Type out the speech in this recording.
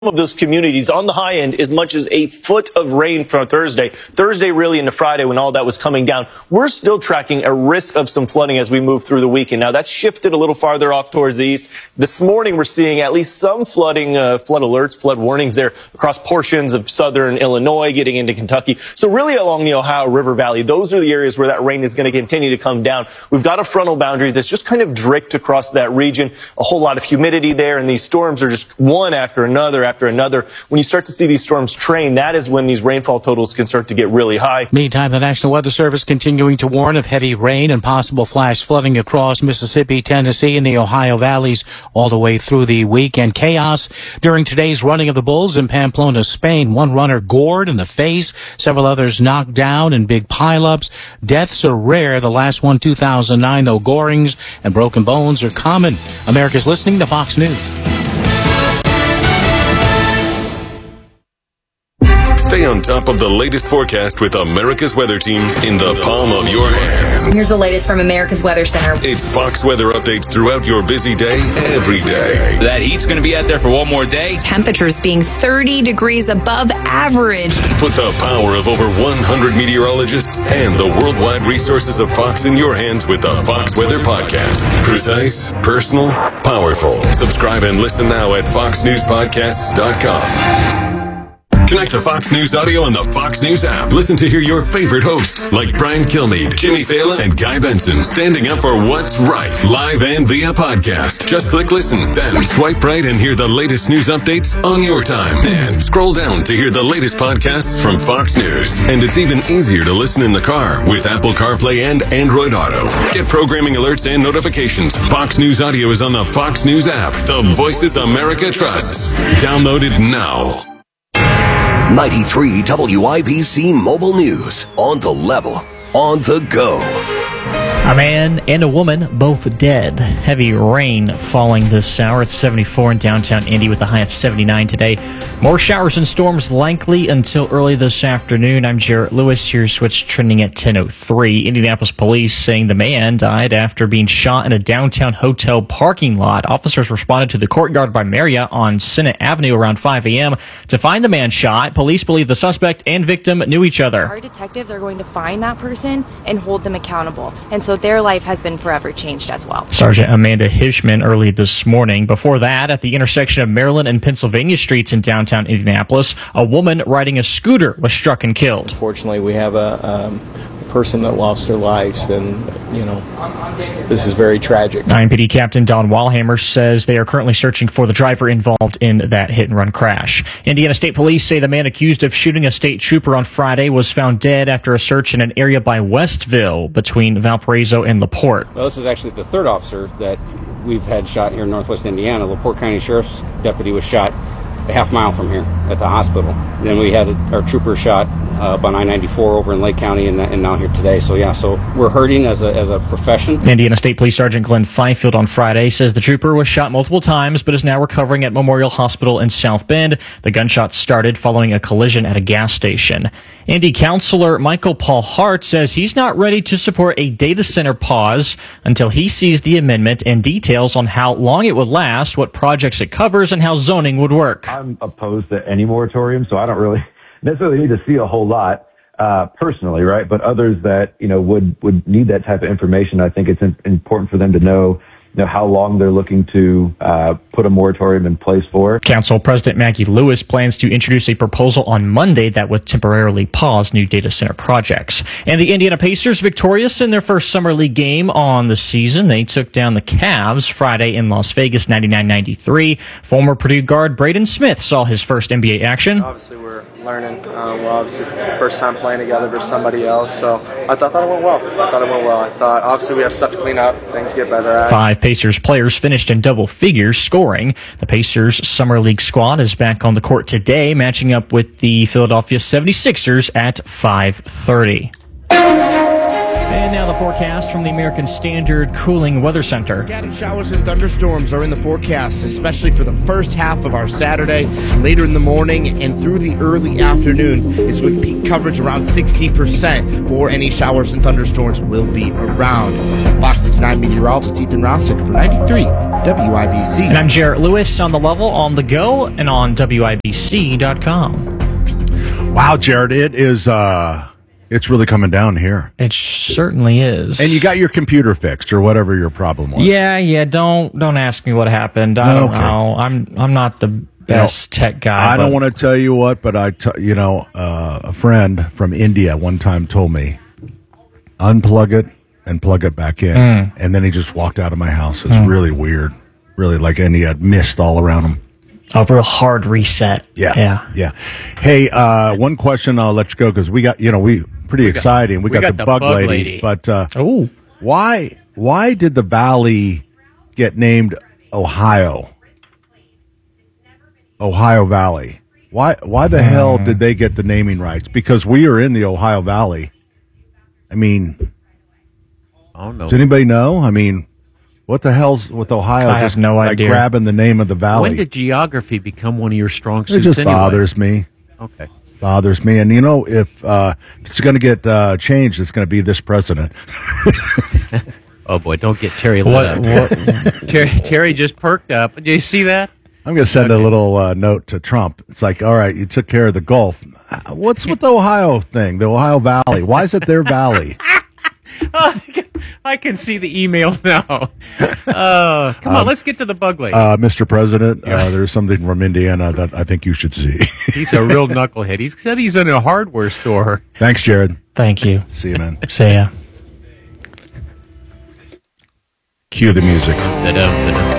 of those communities on the high end as much as a foot of rain from Thursday really into Friday when all that was coming down. We're still tracking a risk of some flooding as we move through the weekend. Now that's shifted a little farther off towards the east. This morning we're seeing at least some flooding, flood alerts, flood warnings there across portions of southern Illinois, getting into Kentucky. So really along the Ohio River Valley, those are the areas where that rain is going to continue to come down. We've got a frontal boundary that's just kind of draped across that region. A whole lot of humidity there, and these storms are just one after another. When you start to see these storms train, that is when these rainfall totals can start to get really high. Meantime, the National Weather Service continuing to warn of heavy rain and possible flash flooding across Mississippi, Tennessee, and the Ohio valleys all the way through the week. And chaos during today's running of the bulls in Pamplona, Spain. One runner gored in the face, several others knocked down in big pileups. Deaths are rare. The last one, 2009, though gorings and broken bones are common. America's listening to Fox News. Stay on top of the latest forecast with America's Weather Team in the palm of your hands. Here's the latest from America's Weather Center. It's Fox weather updates throughout your busy day, every day. That heat's going to be out there for one more day. Temperatures being 30 degrees above average. Put the power of over 100 meteorologists and the worldwide resources of Fox in your hands with the Fox Weather Podcast. Precise, personal, powerful. Subscribe and listen now at foxnewspodcasts.com. Connect to Fox News Audio on the Fox News app. Listen to hear your favorite hosts like Brian Kilmeade, Jimmy Fallon, and Guy Benson standing up for what's right, live and via podcast. Just click listen, then swipe right and hear the latest news updates on your time. And scroll down to hear the latest podcasts from Fox News. And it's even easier to listen in the car with Apple CarPlay and Android Auto. Get programming alerts and notifications. Fox News Audio is on the Fox News app. The voices America trusts. Download it now. 93 WIBC Mobile News. On the level, on the go. A man and a woman both dead. Heavy rain falling this hour. It's 74 in downtown Indy with a high of 79 today. More showers and storms likely until early this afternoon. I'm Jarrett Lewis. Here's what's trending at 10:03. Indianapolis police saying the man died after being shot in a downtown hotel parking lot. Officers responded to the Courtyard by Marriott on Senate Avenue around 5 a.m. to find the man shot. Police believe the suspect and victim knew each other. Our detectives are going to find that person and hold them accountable. And so their life has been forever changed as well. Sergeant Amanda Hishman early this morning. Before that, at the intersection of Maryland and Pennsylvania streets in downtown Indianapolis, a woman riding a scooter was struck and killed. Unfortunately, we have a person that lost their lives, and this is very tragic. IMPD Captain Don Walhammer says they are currently searching for the driver involved in that hit-and-run crash. Indiana State Police say the man accused of shooting a state trooper on Friday was found dead after a search in an area by Westville between Valparaiso and LaPorte. Well, this is actually the third officer that we've had shot here in Northwest Indiana. LaPorte County Sheriff's deputy was shot a half mile from here at the hospital. Then we had our trooper shot on I-94 over in Lake County, and now here today. So we're hurting as a profession. Indiana State Police Sergeant Glenn Fifield on Friday says the trooper was shot multiple times but is now recovering at Memorial Hospital in South Bend. The gunshots started following a collision at a gas station. Indy Councilor Michael Paul Hart says he's not ready to support a data center pause until he sees the amendment and details on how long it would last, what projects it covers, and how zoning would work. I'm opposed to any moratorium, so I don't really necessarily need to see a whole lot personally, right? But others that would need that type of information, I think it's important for them to know how long they're looking to put a moratorium in place for. Council President Maggie Lewis plans to introduce a proposal on Monday that would temporarily pause new data center projects. And the Indiana Pacers victorious in their first summer league game on the season. They took down the Cavs Friday in Las Vegas, 99-93. Former Purdue guard Braden Smith saw his first NBA action. Obviously, we're learning. Obviously, first time playing together versus somebody else. So I thought it went well. I thought obviously we have stuff to clean up. Things get better at. 5 Pacers players finished in double figures scoring. The Pacers Summer League squad is back on the court today, matching up with the Philadelphia 76ers at 5:30. And now the forecast from the American Standard Cooling Weather Center. Scattered showers and thunderstorms are in the forecast, especially for the first half of our Saturday. Later in the morning and through the early afternoon is when peak coverage around 60% for any showers and thunderstorms will be around. Fox 9 meteorologist Ethan Rossick for 93 WIBC. And I'm Jarrett Lewis on The Level, on the go, and on WIBC.com. Wow, Jared, it is, it's really coming down here. It certainly is. And you got your computer fixed or whatever your problem was. Yeah, don't ask me what happened. I don't know. I'm not the best tech guy. I don't want to tell you what, but a friend from India one time told me, unplug it and plug it back in. And then he just walked out of my house. It's really weird. Really, and he had mist all around him. A real hard reset. Yeah. Hey, one question, I'll let you go, because we got, pretty exciting. We got the bug lady. But why did the valley get named Ohio? Ohio Valley. Why the hell did they get the naming rights? Because we are in the Ohio Valley. I mean, I don't know. Does anybody know? I mean, what the hell's with Ohio? I have no idea. Grabbing the name of the valley. When did geography become one of your strong suits? It just anyway? bothers me. Okay. Bothers me. And if it's going to get changed, it's going to be this president. Oh boy, don't get Terry lit up. Terry just perked up. Did you see that? I'm going to send a little note to Trump. It's like, all right, you took care of the Gulf. What's with the Ohio thing, the Ohio Valley? Why is it their valley? I can see the email now. Come on, let's get to the bug lady. Mr. President, there's something from Indiana that I think you should see. He's a real knucklehead. He said he's in a hardware store. Thanks, Jared. Thank you. See you, man. See ya. Cue the music. Da-dum, da-dum.